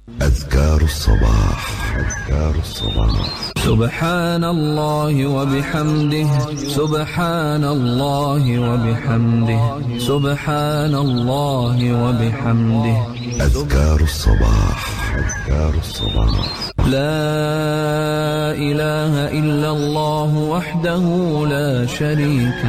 أذكار الصباح. أذكار الصباح. سبحان الله وبحمده، سبحان الله وبحمده، سبحان الله وبحمده. أذكار الصباح. أذكار الصباح. لا إله إلا الله وحده لا شريك